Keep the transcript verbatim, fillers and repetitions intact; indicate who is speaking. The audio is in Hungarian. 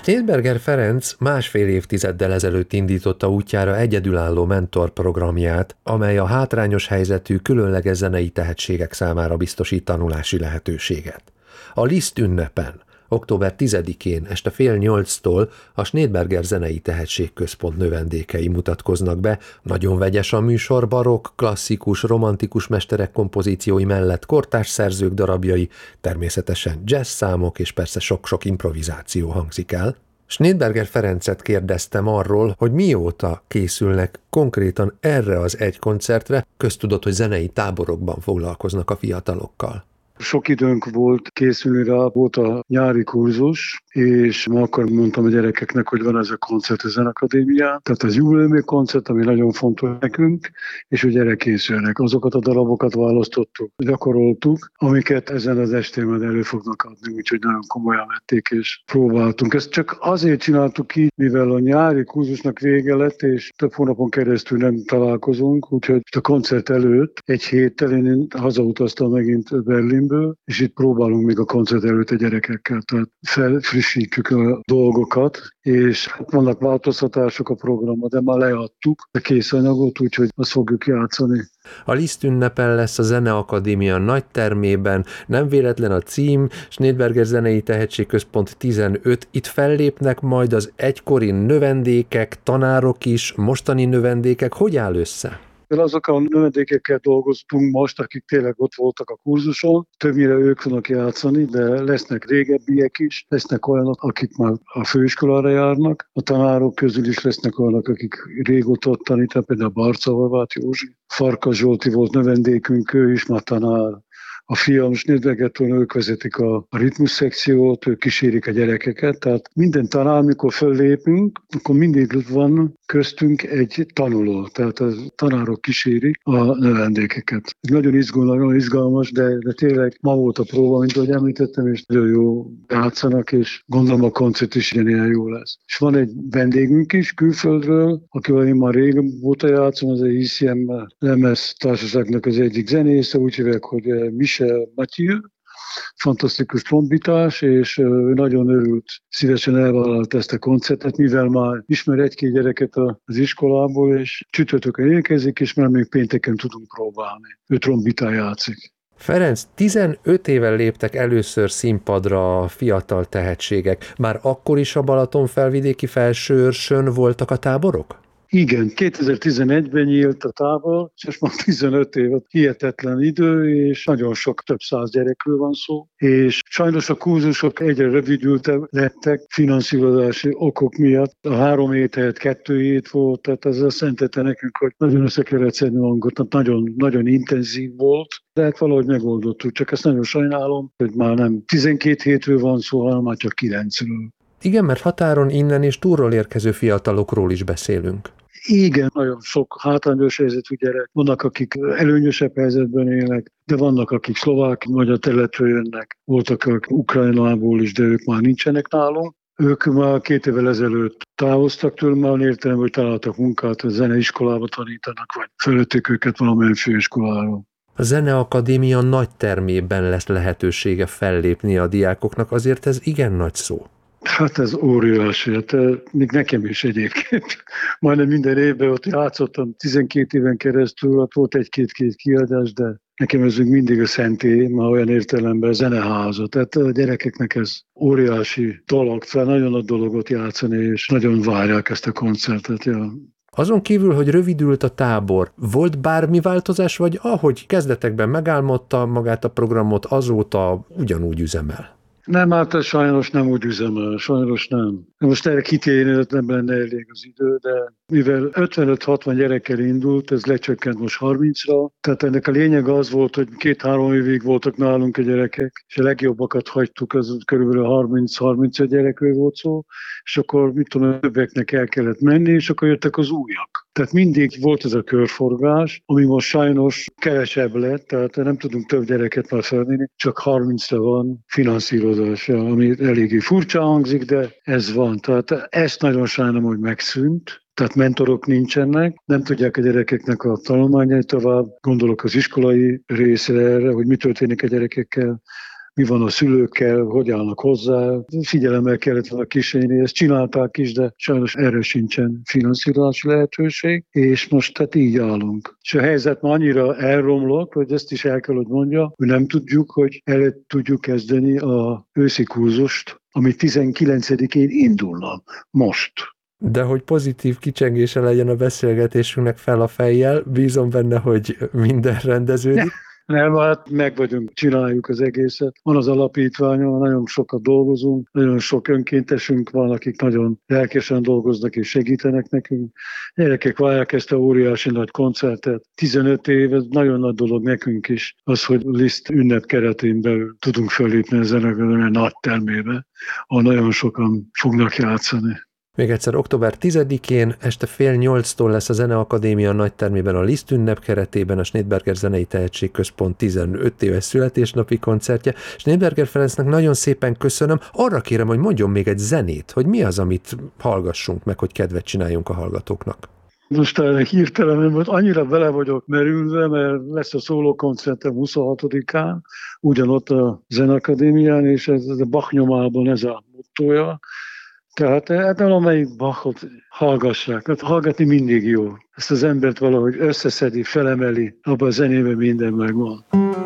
Speaker 1: Snédberger Ferenc másfél évtizeddel ezelőtt indította útjára egyedülálló mentorprogramját, amely a hátrányos helyzetű, különleges zenei tehetségek számára biztosít tanulási lehetőséget. A Liszt ünnepen, október tizedikén este fél nyolctól a Snédberger Zenei Tehetségközpont növendékei mutatkoznak be. Nagyon vegyes a műsor, barokk, klasszikus, romantikus mesterek kompozíciói mellett kortárs szerzők darabjai, természetesen jazz számok és persze sok-sok improvizáció hangzik el. Snédberger Ferencet kérdeztem arról, hogy mióta készülnek konkrétan erre az egy koncertre, köztudott, hogy zenei táborokban foglalkoznak a fiatalokkal.
Speaker 2: Sok időnk volt készülni rá, volt a nyári kurzus, és ma akkor mondtam a gyerekeknek, hogy van ez a koncert a Zenakadémián. Tehát az jubileumi koncert, ami nagyon fontos nekünk, és hogy erre készülnek. Azokat a darabokat választottuk, gyakoroltuk, amiket ezen az estén majd elő fognak adni, úgyhogy nagyon komolyan vették és próbáltunk. Ezt csak azért csináltuk így, mivel a nyári kurzusnak vége lett, és több hónapon keresztül nem találkozunk, úgyhogy a koncert előtt egy héttel én hazautaztam megint Berlinből, és itt próbálunk még a koncert előtt a gyerekekkel, tehát felfrissítjük a dolgokat, és vannak változtatások a programban, de már leadtuk a kész anyagot, úgyhogy azt fogjuk játszani.
Speaker 1: A Liszt ünnepen lesz a Zeneakadémia nagy termében, nem véletlen a cím, Snédberger Zenei Tehetségközpont tizenöt, itt fellépnek majd az egykori növendékek, tanárok is, mostani növendékek, hogy áll össze?
Speaker 2: Azok a növendékekkel dolgoztunk most, akik tényleg ott voltak a kurzuson, többnyire ők fognak játszani, de lesznek régebbiek is, lesznek olyanok, akik már a főiskolára járnak, a tanárok közül is lesznek olyanok, akik régóta ott tanítanak, például Barca Horváth Józsi, Farkas Zsolti volt növendékünk, ő is már tanár. A fiam Snédbergertől ők vezetik a, a ritmus szekciót, ők kísérik a gyerekeket, tehát minden tanár, amikor föllépünk, akkor mindig van köztünk egy tanuló, tehát a tanárok kísérik a növendékeket. Ez nagyon izgalmas, nagyon izgalmas, de, de tényleg ma volt a próba, mint ahogy említettem, és nagyon jó játszanak, és gondolom a koncert is ilyen jó lesz. És van egy vendégünk is külföldről, akivel én már régen óta játszom, az a i cé em lemez társaságnak az egyik zenésze, úgy hívják, hogy Michel Mathieu, fantasztikus trombitás, és ő nagyon örült, szívesen elvállalt ezt a koncertet, mivel már ismer egy-két gyereket az iskolából, és csütörtökön érkezik, és már még pénteken tudunk próbálni. Ő trombitán játszik.
Speaker 1: Ferenc, tizenöt éve léptek először színpadra a fiatal tehetségek. Már akkor is a Balaton-felvidéki Felsőörsön voltak a táborok?
Speaker 2: Igen, kétezer-tizenegyben nyílt a tábor, és már tizenöt év, hihetetlen idő, és nagyon sok, több száz gyerekről van szó, és sajnos a kurzusok egyre rövidültek lettek finanszírozási okok miatt. A három hét helyett kettő hét volt, tehát ez azt jelentette nekünk, hogy nagyon össze kellett szedni magunkat, nagyon, nagyon intenzív volt, de hát valahogy megoldottuk, csak ezt nagyon sajnálom, hogy már nem tizenkét hétről van szó, hanem már csak kilencről.
Speaker 1: Igen, mert határon innen és túlról érkező fiatalokról is beszélünk.
Speaker 2: Igen, nagyon sok hátrányos helyzetű gyerek. Vannak, akik előnyösebb helyzetben élnek, de vannak, akik szlovák magyar területről jönnek. Voltak, akik Ukrajnából is, de ők már nincsenek nálunk. Ők már két évvel ezelőtt távoztak tőlem, már értelem, hogy találtak munkát, a zeneiskolába tanítanak, vagy fölötték őket valamilyen főiskoláról.
Speaker 1: A Zeneakadémia nagy termében lesz lehetősége fellépni a diákoknak, azért ez igen nagy szó.
Speaker 2: Hát ez óriási, hát még nekem is egyébként. Majdnem minden évben ott játszottam tizenkét éven keresztül, ott volt egy-két-két kiadás, de nekem ez még mindig a szentély, már olyan értelemben zeneháza. Tehát a gyerekeknek ez óriási dolog, fel nagyon nagy dologot játszani, és nagyon várják ezt a koncertet. Ja.
Speaker 1: Azon kívül, hogy rövidült a tábor, volt bármi változás, vagy ahogy kezdetekben megálmodta magát a programot, azóta ugyanúgy üzemel?
Speaker 2: Nem, hát sajnos nem úgy üzemel, sajnos nem. Most erre kitérni nem lenne elég az idő, de mivel ötvenöt-hatvan gyerekkel indult, ez lecsökkent most harmincra, tehát ennek a lényeg az volt, hogy két-három évig voltak nálunk a gyerekek, és a legjobbakat hagytuk, az körülbelül harminc-harmincöt gyerekről volt szó, és akkor mit tudom, többeknek el kellett menni, és akkor jöttek az újak. Tehát mindig volt ez a körforgás, ami most sajnos kevesebb lett, tehát nem tudunk több gyereket már felvenni, csak harmincra van finanszírozása, ami eléggé furcsa hangzik, de ez van. Tehát ezt nagyon sajnálom, hogy megszűnt. Tehát mentorok nincsenek, nem tudják a gyerekeknek a tanulmányait tovább, gondolok az iskolai részre erre, hogy mi történik a gyerekekkel, mi van a szülőkkel, hogy állnak hozzá. Figyelemmel kellett volna kísérni, ezt csinálták is, de sajnos erre sincsen finanszírozási lehetőség, és most tehát így állunk. És a helyzet már annyira elromlott, hogy ezt is el kell, hogy mondja, hogy nem tudjuk, hogy el tudjuk kezdeni a őszi kurzust, ami tizenkilencedikén indulna most.
Speaker 1: De hogy pozitív kicsengése legyen a beszélgetésünknek fel a fejjel, bízom benne, hogy minden rendeződik.
Speaker 2: Nem, hát meg vagyunk, csináljuk az egészet. Van az alapítványon, nagyon sokat dolgozunk, nagyon sok önkéntesünk van, akik nagyon lelkesen dolgoznak és segítenek nekünk. Gyerekek várják ezt a óriási nagy koncertet. tizenöt év, ez nagyon nagy dolog nekünk is, az, hogy Liszt ünnep keretén belül tudunk fölépni a Zeneakadémia nagy termébe, ahol nagyon sokan fognak játszani.
Speaker 1: Még egyszer, október tizedikén este fél nyolctól lesz a Zeneakadémia nagytermében a Liszt ünnep keretében a Schneidberger Zenei Tehetségközpont tizenöt éves születésnapi koncertje. Schneidberger Ferencnek nagyon szépen köszönöm. Arra kérem, hogy mondjon még egy zenét, hogy mi az, amit hallgassunk meg, hogy kedvet csináljunk a hallgatóknak.
Speaker 2: Most hirtelen, mert annyira bele vagyok merülve, mert lesz a szólókoncertem huszonhatodikán, ugyanott a Zeneakadémián, és ez a Bach nyomában ez a mottója. Tehát hát valamelyik Bachot hallgassák. Hát hallgatni mindig jó. Ezt az embert valahogy összeszedi, felemeli, abban a zenében minden megvan.